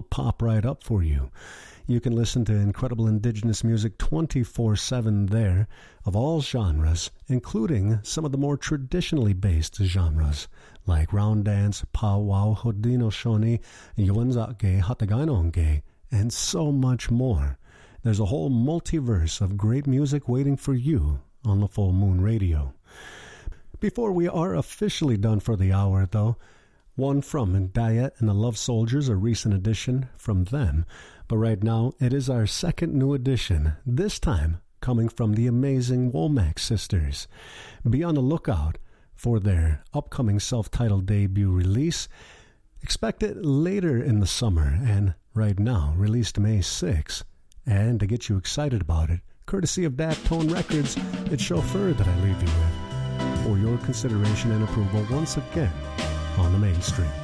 pop right up for you. You can listen to incredible indigenous music 24/7 there, of all genres, including some of the more traditionally based genres, like round dance, powwow, Haudenosaunee, Yuanzake, Hatagainonge, and so much more. There's a whole multiverse of great music waiting for you on the Full Moon Radio. Before we are officially done for the hour, though, one from Diet and the Love Soldiers, a recent addition from them. But right now, it is our second new edition, this time coming from the amazing Womack sisters. Be on the lookout for their upcoming self-titled debut release. Expect it later in the summer, and right now, released May 6th. And to get you excited about it, courtesy of Daft Tone Records, it's Chauffeur that I leave you with, for your consideration and approval once again on the Mainstream.